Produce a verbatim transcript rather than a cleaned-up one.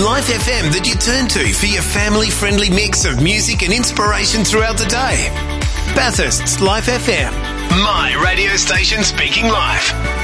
Life F M that you turn to for your family-friendly mix of music and inspiration throughout the day. Bathurst's Life F M. My radio station speaking life.